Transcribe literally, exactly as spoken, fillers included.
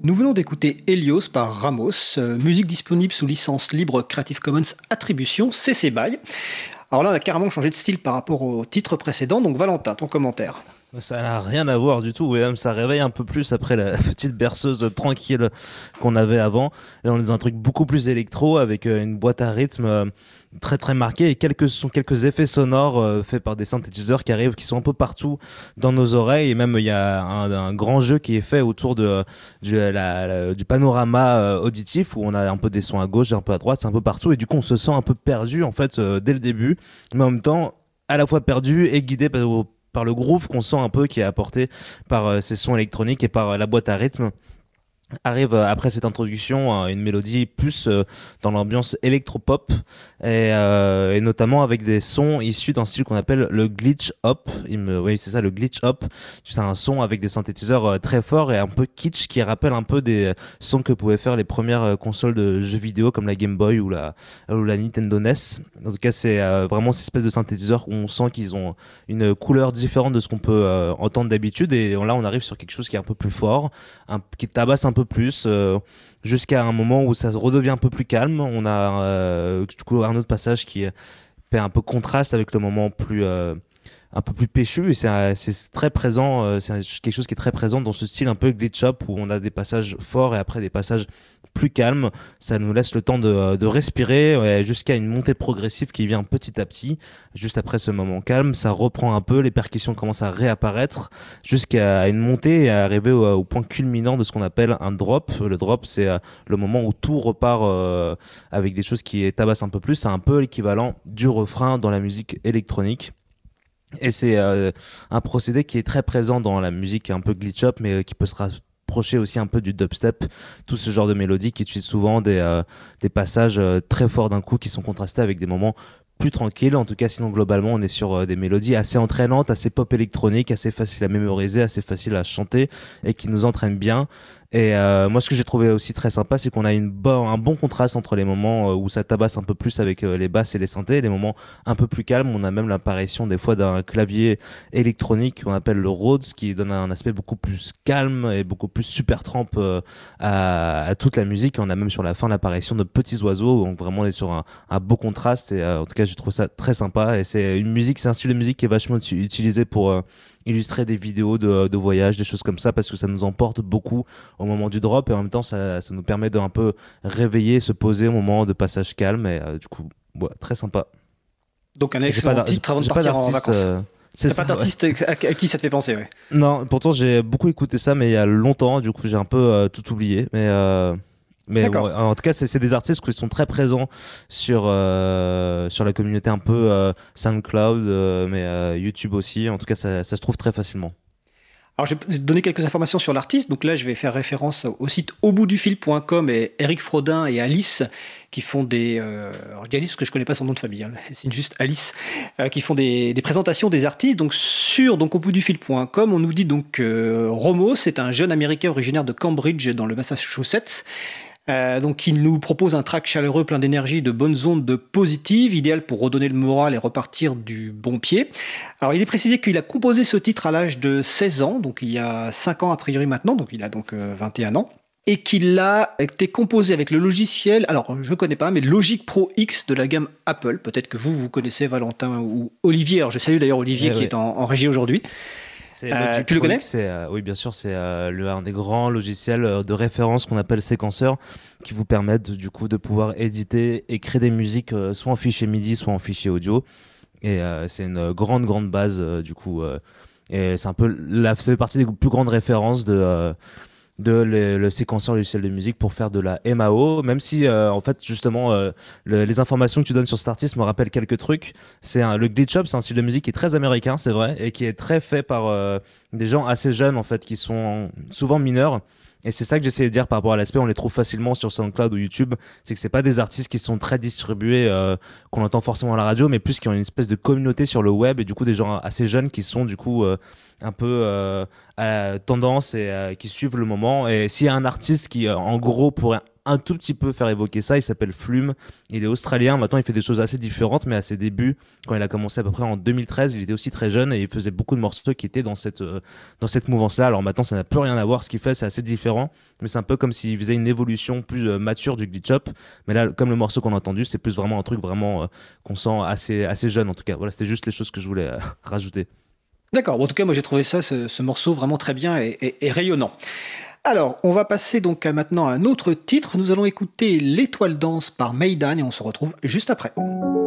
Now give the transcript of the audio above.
Nous venons d'écouter Helios par Ramos, euh, musique disponible sous licence libre Creative Commons Attribution C C B Y. Alors là, on a carrément changé de style par rapport au titre précédent, donc Valentin, ton commentaire. Ça n'a rien à voir du tout, et même ça réveille un peu plus après la petite berceuse tranquille qu'on avait avant. Là, on est dans un truc beaucoup plus électro avec une boîte à rythme euh, très très marquée et quelques, sont quelques effets sonores euh, faits par des synthétiseurs qui arrivent, qui sont un peu partout dans nos oreilles. Et même il y a un, un grand jeu qui est fait autour de, du, la, la, du panorama euh, auditif où on a un peu des sons à gauche et un peu à droite, c'est un peu partout. Et du coup, on se sent un peu perdu en fait euh, dès le début, mais en même temps à la fois perdu et guidé par, par le groove qu'on sent un peu qui est apporté par euh, ces sons électroniques et par euh, la boîte à rythme. Arrive euh, après cette introduction euh, une mélodie plus euh, dans l'ambiance électropop et, euh, et notamment avec des sons issus d'un style qu'on appelle le glitch hop. Il me, oui, c'est ça, le glitch hop. C'est un son avec des synthétiseurs euh, très forts et un peu kitsch qui rappelle un peu des sons que pouvaient faire les premières euh, consoles de jeux vidéo comme la Game Boy ou la, ou la Nintendo N E S. En tout cas, c'est euh, vraiment cette espèce de synthétiseurs où on sent qu'ils ont une couleur différente de ce qu'on peut euh, entendre d'habitude, et là on arrive sur quelque chose qui est un peu plus fort, un, qui tabasse un peu plus euh, jusqu'à un moment où ça redevient un peu plus calme. On a euh, du coup un autre passage qui fait un peu contraste avec le moment plus euh, un peu plus péchu, et c'est, c'est très présent, euh, c'est quelque chose qui est très présent dans ce style un peu glitch up où on a des passages forts et après des passages plus calmes. Ça nous laisse le temps de, de respirer ouais, jusqu'à une montée progressive qui vient petit à petit. Juste après ce moment calme, ça reprend un peu, les percussions commencent à réapparaître jusqu'à une montée et à arriver au, au point culminant de ce qu'on appelle un drop. Le drop, c'est euh, le moment où tout repart euh, avec des choses qui tabassent un peu plus. C'est un peu l'équivalent du refrain dans la musique électronique. Et c'est euh, un procédé qui est très présent dans la musique un peu glitch up, mais euh, qui peut se rapprocher aussi un peu du dubstep, tout ce genre de mélodies qui utilisent souvent des, euh, des passages euh, très forts d'un coup qui sont contrastés avec des moments plus tranquilles. En tout cas, sinon globalement on est sur euh, des mélodies assez entraînantes, assez pop électronique, assez faciles à mémoriser, assez faciles à chanter et qui nous entraînent bien. Et euh, moi, ce que j'ai trouvé aussi très sympa, c'est qu'on a une bo- un bon contraste entre les moments où ça tabasse un peu plus avec euh, les basses et les synthés, et les moments un peu plus calmes. On a même l'apparition des fois d'un clavier électronique qu'on appelle le Rhodes, qui donne un aspect beaucoup plus calme et beaucoup plus super tramp euh, à, à toute la musique. Et on a même sur la fin l'apparition de petits oiseaux, donc vraiment on est sur un, un beau contraste. Et euh, en tout cas, je trouve ça très sympa. Et c'est une musique, c'est un style de musique qui est vachement uti- utilisé pour euh, illustrer des vidéos de, de voyage, des choses comme ça, parce que ça nous emporte beaucoup au moment du drop, et en même temps ça, ça nous permet de un peu réveiller, se poser au moment de passage calme, et euh, du coup ouais, très sympa. Donc un excellent titre avant de partir en vacances. Euh, c'est T'as ça, pas d'artiste ouais. à, à qui ça te fait penser, ouais. Non, pourtant j'ai beaucoup écouté ça, mais il y a longtemps, du coup j'ai un peu euh, tout oublié, mais euh, mais bon, D'accord. en tout cas c'est, c'est des artistes qui sont très présents sur euh, sur la communauté un peu euh, SoundCloud, euh, mais euh, YouTube aussi. En tout cas ça, ça se trouve très facilement. Alors, je vais donner quelques informations sur l'artiste. Donc là, je vais faire référence au site au bout du fil point com et Eric Frodin et Alice qui font des... Euh, alors, je dis Alice parce que je connais pas son nom de famille, hein, c'est juste Alice, euh, qui font des, des présentations des artistes. Donc sur donc, au bout du fil point com, on nous dit donc que euh, Romo, c'est un jeune américain originaire de Cambridge dans le Massachusetts. Euh, donc il nous propose un track chaleureux plein d'énergie, de bonnes ondes de positives, idéal pour redonner le moral et repartir du bon pied. Alors il est précisé qu'il a composé ce titre à l'âge de seize ans, donc il y a cinq ans a priori maintenant, donc il a donc euh, vingt et un ans. Et qu'il a été composé avec le logiciel, alors je ne connais pas, mais Logic Pro X de la gamme Apple. Peut-être que vous, vous connaissez Valentin ou Olivier. Alors je salue d'ailleurs Olivier Eh qui ouais. est en, en régie aujourd'hui. C'est Euh, Logic tu le Pro connais? X, c'est, euh, oui, bien sûr, c'est euh, le, un des grands logiciels euh, de référence qu'on appelle séquenceur, qui vous permettent du coup de pouvoir éditer et créer des musiques euh, soit en fichier MIDI, soit en fichier audio. Et euh, c'est une grande, grande base euh, du coup. Euh, et c'est un peu, la, ça fait partie des plus grandes références de. Euh, de le, le séquenceur logiciel de musique pour faire de la M A O, même si euh, en fait justement euh, le, les informations que tu donnes sur cet artiste me rappellent quelques trucs. C'est un, le glitch up, c'est un style de musique qui est très américain, c'est vrai, et qui est très fait par euh, des gens assez jeunes en fait, qui sont souvent mineurs. Et c'est ça que j'essayais de dire par rapport à l'aspect, on les trouve facilement sur SoundCloud ou YouTube, c'est que c'est pas des artistes qui sont très distribués, euh, qu'on entend forcément à la radio, mais plus qui ont une espèce de communauté sur le web, et du coup des gens assez jeunes qui sont du coup euh, un peu euh, à la tendance et euh, qui suivent le moment. Et s'il y a un artiste qui, euh, en gros, pourrait un tout petit peu faire évoquer ça. Il s'appelle Flume, il est australien, maintenant il fait des choses assez différentes, mais à ses débuts, quand il a commencé à peu près en deux mille treize, il était aussi très jeune et il faisait beaucoup de morceaux qui étaient dans cette, euh, dans cette mouvance-là. Alors maintenant ça n'a plus rien à voir, ce qu'il fait c'est assez différent, mais c'est un peu comme s'il faisait une évolution plus euh, mature du glitch hop, mais là comme le morceau qu'on a entendu, c'est plus vraiment un truc vraiment euh, qu'on sent assez, assez jeune en tout cas. Voilà, c'était juste les choses que je voulais euh, rajouter. D'accord, bon, en tout cas, moi j'ai trouvé ça, ce, ce morceau vraiment très bien et, et- et rayonnant. Alors, on va passer donc à maintenant à un autre titre. Nous allons écouter L'Étoile danse par Maïdan et on se retrouve juste après.